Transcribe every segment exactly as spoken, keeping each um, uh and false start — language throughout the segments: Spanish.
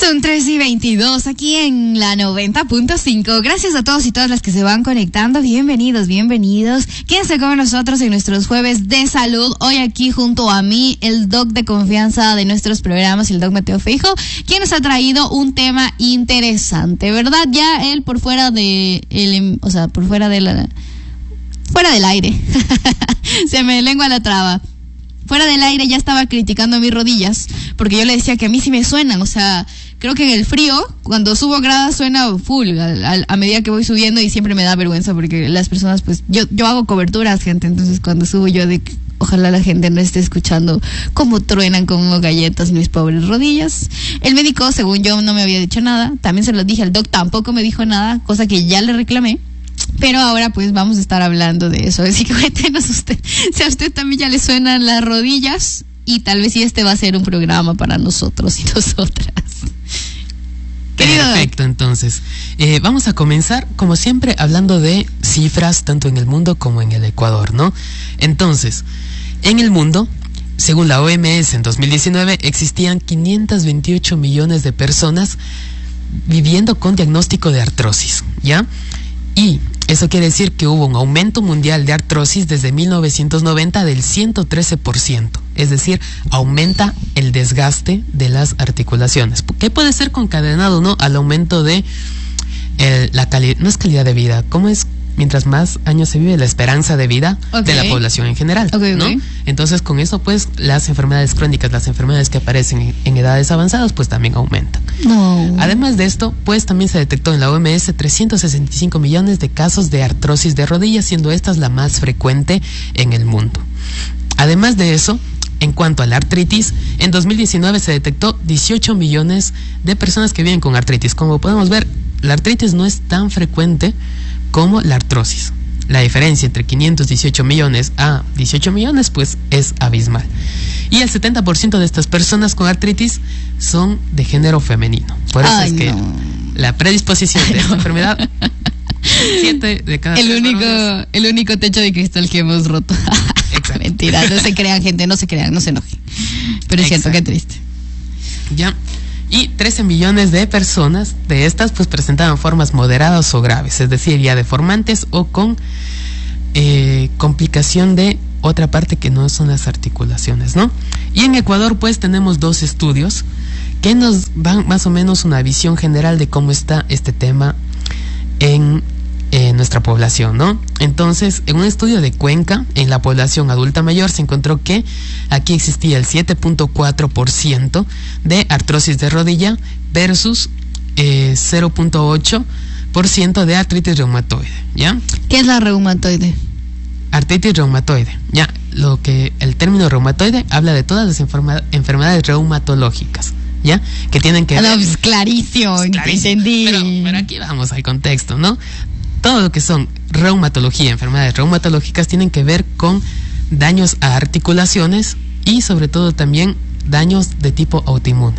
Son tres y veintidós aquí en la noventa punto cinco. Gracias a todos y todas las que se van conectando. Bienvenidos, bienvenidos. Quédense con nosotros en nuestros jueves de salud. Hoy aquí junto a mí, el doc de confianza de nuestros programas, el doc Mateo Feijo, quien nos ha traído un tema interesante, ¿verdad? Ya él por fuera de, el, o sea, por fuera de la, fuera del aire. Se me lengua la traba. Fuera del aire ya estaba criticando mis rodillas, porque yo le decía que a mí sí me suenan, o sea, creo que en el frío, cuando subo gradas suena full, a, a, a medida que voy subiendo, y siempre me da vergüenza porque las personas, pues, yo yo hago coberturas, gente, entonces cuando subo yo de, ojalá la gente no esté escuchando cómo truenan como galletas mis pobres rodillas. El médico, según yo, no me había dicho nada, también se lo dije al doc, tampoco me dijo nada, cosa que ya le reclamé. Pero ahora pues vamos a estar hablando de eso. Así que cuéntenos usted, si a usted también ya le suenan las rodillas, y tal vez si este va a ser un programa para nosotros y nosotras. Perfecto, entonces eh, vamos a comenzar como siempre hablando de cifras tanto en el mundo como en el Ecuador, ¿no? Entonces, en el mundo, según la O M S en dos mil diecinueve, existían quinientos veintiocho millones de personas viviendo con diagnóstico de artrosis, ¿ya? Y eso quiere decir que hubo un aumento mundial de artrosis desde mil novecientos noventa del ciento trece por ciento. Es decir, aumenta el desgaste de las articulaciones. ¿Qué puede ser concadenado, no? Al aumento de el, la calidad, no es calidad de vida, ¿cómo es? Mientras más años se vive, la esperanza de vida okay. de la población en general, okay, ¿no? Okay. Entonces, con eso, pues, las enfermedades crónicas, las enfermedades que aparecen en, en edades avanzadas, pues también aumentan. No. Además de esto, pues, también se detectó en la O M S trescientos sesenta y cinco millones de casos de artrosis de rodillas, siendo esta la más frecuente en el mundo. Además de eso, en cuanto a la artritis, en dos mil diecinueve se detectó dieciocho millones de personas que viven con artritis. Como podemos ver, la artritis no es tan frecuente como la artrosis. La diferencia entre quinientos dieciocho millones a dieciocho millones pues es abismal. Y el setenta por ciento de estas personas con artritis son de género femenino. Por eso Ay, es que no. la predisposición de esta enfermedad, siete de cada el único personas. El único techo de cristal que hemos roto. Exacto. Mentira, no se crean, gente, no se crean, no se enojen. Pero es Exacto. cierto, qué triste. Ya. Y trece millones de personas de estas pues presentaban formas moderadas o graves, es decir, ya deformantes o con eh, complicación de otra parte que no son las articulaciones, ¿no? Y en Ecuador pues tenemos dos estudios que nos dan más o menos una visión general de cómo está este tema en eh, nuestra población, ¿no? Entonces, en un estudio de Cuenca, en la población adulta mayor, se encontró que aquí existía el siete punto cuatro por ciento de artrosis de rodilla versus eh, cero punto ocho por ciento de artritis reumatoide, ¿ya? ¿Qué es la reumatoide? Artritis reumatoide, ya, lo que el término reumatoide habla de todas las enferma, enfermedades reumatológicas, ¿ya? Que tienen que ver... No, pues clarísimo, clarísimo. Entendí. Pero, pero aquí vamos al contexto, ¿no? Todo lo que son reumatología, enfermedades reumatológicas, tienen que ver con daños a articulaciones y sobre todo también daños de tipo autoinmune.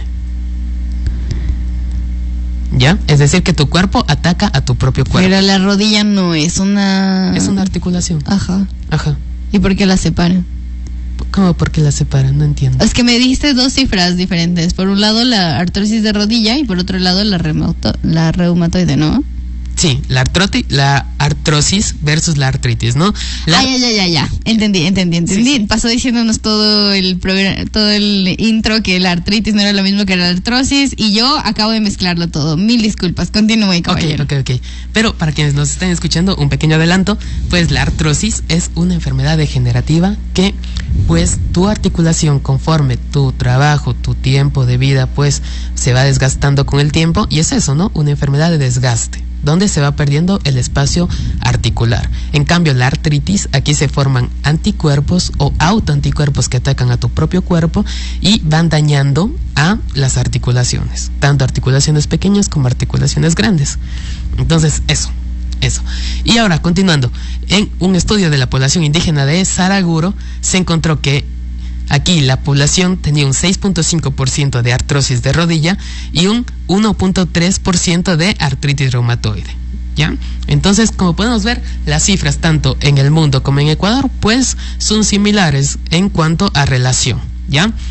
¿Ya? Es decir, que tu cuerpo ataca a tu propio cuerpo. Pero la rodilla no es una... Es una articulación. Ajá. Ajá. ¿Y por qué la separan? ¿Cómo por qué la separan? No entiendo. Es que me diste dos cifras diferentes. Por un lado la artrosis de rodilla y por otro lado la, reumato, la reumatoide, ¿no? Sí, la, artroti, la artrosis versus la artritis, ¿no? La... Ah, ya, ya, ya, ya. Entendí, entendí, entendí. Sí, sí. Pasó diciéndonos todo el programa, todo el intro que la artritis no era lo mismo que la artrosis y yo acabo de mezclarlo todo. Mil disculpas. Continúe, caballero. Ok, ok, ok. Pero para quienes nos estén escuchando, un pequeño adelanto, pues la artrosis es una enfermedad degenerativa que, pues, tu articulación conforme tu trabajo, tu tiempo de vida, pues, se va desgastando con el tiempo y es eso, ¿no? Una enfermedad de desgaste, donde se va perdiendo el espacio articular. En cambio, la artritis, aquí se forman anticuerpos o autoanticuerpos que atacan a tu propio cuerpo y van dañando a las articulaciones, tanto articulaciones pequeñas como articulaciones grandes. Entonces, eso, eso. Y ahora, continuando, en un estudio de la población indígena de Saraguro, se encontró que aquí la población tenía un seis punto cinco por ciento de artrosis de rodilla y un uno punto tres por ciento de artritis reumatoide, ¿ya? Entonces, como podemos ver, las cifras tanto en el mundo como en Ecuador, pues, son similares en cuanto a relación, ¿ya?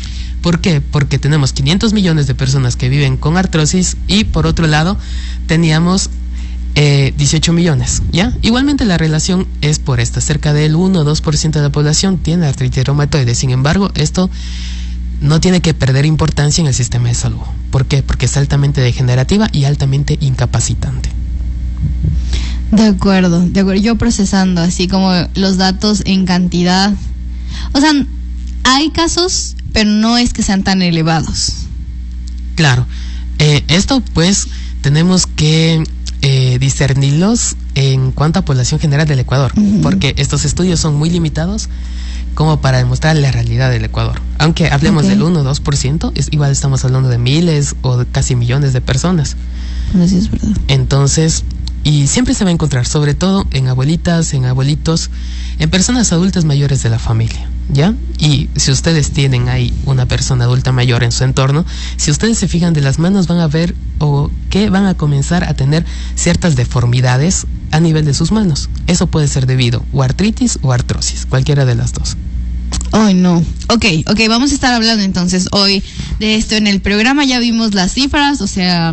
¿Por qué? Porque tenemos quinientos millones de personas que viven con artrosis y por otro lado teníamos eh, dieciocho millones, ¿ya? Igualmente la relación es por esta, cerca del uno o dos por ciento de la población tiene artritis reumatoide. Sin embargo, esto no tiene que perder importancia en el sistema de salud. ¿Por qué? Porque es altamente degenerativa y altamente incapacitante. De acuerdo, de acuerdo. Yo procesando así como los datos en cantidad. O sea, hay casos, pero no es que sean tan elevados. Claro. Eh, esto pues tenemos que eh, discernirlos en cuanto a población general del Ecuador, uh-huh. porque estos estudios son muy limitados como para demostrar la realidad del Ecuador. Aunque hablemos okay. del uno o dos por ciento, es, igual estamos hablando de miles o de casi millones de personas. Bueno, sí es verdad. Entonces, y siempre se va a encontrar, sobre todo en abuelitas, en abuelitos, en personas adultas mayores de la familia, ¿ya? Y si ustedes tienen ahí una persona adulta mayor en su entorno, si ustedes se fijan de las manos van a ver o que van a comenzar a tener ciertas deformidades a nivel de sus manos. Eso puede ser debido o a artritis o artrosis, cualquiera de las dos. Ay, no. Ok, ok, vamos a estar hablando entonces hoy de esto en el programa. Ya vimos las cifras, o sea...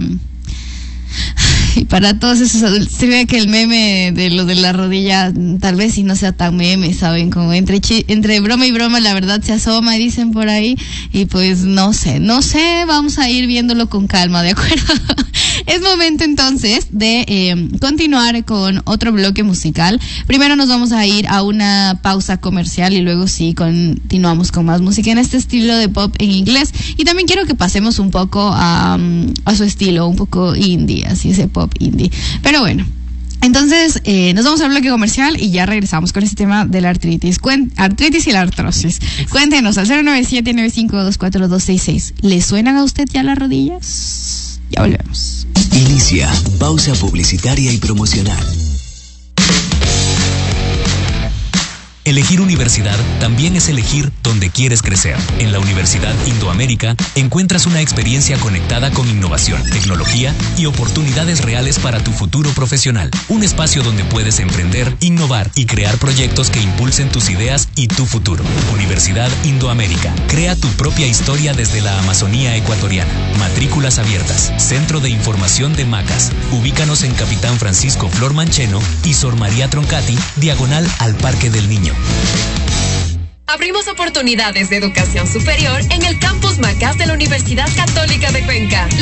Y para todos esos adultos, se ve que el meme de lo de la rodilla tal vez sí no sea tan meme, ¿saben? Como entre chi- entre broma y broma la verdad se asoma, dicen por ahí, y pues no sé, no sé, vamos a ir viéndolo con calma, ¿de acuerdo? Es momento entonces de eh, continuar con otro bloque musical. Primero nos vamos a ir a una pausa comercial y luego sí continuamos con más música en este estilo de pop en inglés, y también quiero que pasemos un poco a, a su estilo, un poco indie, así ese pop indie. Pero bueno, entonces eh, nos vamos al bloque comercial y ya regresamos con este tema de la artritis. Cuen- artritis y la artrosis. Exacto. Cuéntenos al cero nueve siete nueve cinco dos cuatro dos seis seis. ¿Le suenan a usted ya las rodillas? Ya volvemos. Inicia pausa publicitaria y promocional. Elegir universidad también es elegir dónde quieres crecer. En la Universidad Indoamérica encuentras una experiencia conectada con innovación, tecnología y oportunidades reales para tu futuro profesional. Un espacio donde puedes emprender, innovar y crear proyectos que impulsen tus ideas y tu futuro. Universidad Indoamérica. Crea tu propia historia desde la Amazonía ecuatoriana. Matrículas abiertas. Centro de Información de Macas. Ubícanos en Capitán Francisco Flor Mancheno y Sor María Troncati, diagonal al Parque del Niño. Abrimos oportunidades de educación superior en el Campus Macas de la Universidad Católica de Cuenca.